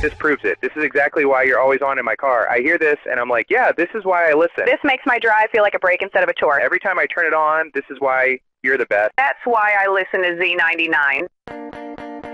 This proves it. This is exactly why you're always on in my car. I hear this, and I'm like, yeah, this is why I listen. This makes my drive feel like a break instead of a chore. Every time I turn it on, this is why you're the best. That's why I listen to Z99.